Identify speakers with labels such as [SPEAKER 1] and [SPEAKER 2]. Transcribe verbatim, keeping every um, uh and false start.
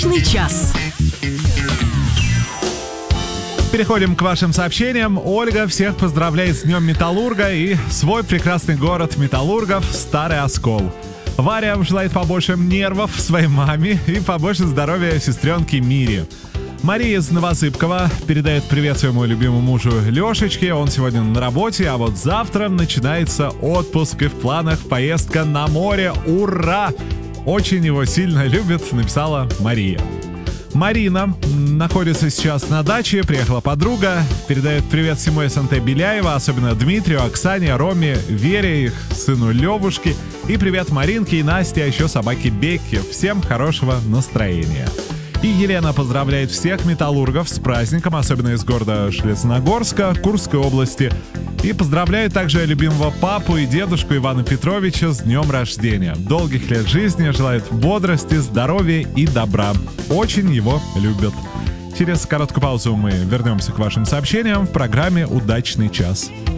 [SPEAKER 1] Удачный час.
[SPEAKER 2] Переходим к вашим сообщениям. Ольга всех поздравляет с Днем Металлурга и свой прекрасный город Металлургов Старый Оскол. Варя желает побольше нервов своей маме и побольше здоровья сестренке Мире. Мария из Новосыпкова передает привет своему любимому мужу Лешечке. Он сегодня на работе, а вот завтра начинается отпуск и в планах поездка на море. Ура! Очень его сильно любит, написала Мария. Марина находится сейчас на даче, приехала подруга, передает привет всему СНТ Беляева, особенно Дмитрию, Оксане, Роме, Вере, их сыну Левушке. И привет Маринке и Насте, а еще собаке Бекке. Всем хорошего настроения. И Елена поздравляет всех металлургов с праздником, особенно из города Железногорска, Курской области. И поздравляет также любимого папу и дедушку Ивана Петровича с днем рождения. Долгих лет жизни, желает бодрости, здоровья и добра. Очень его любят. Через короткую паузу мы вернемся к вашим сообщениям в программе «Удачный час».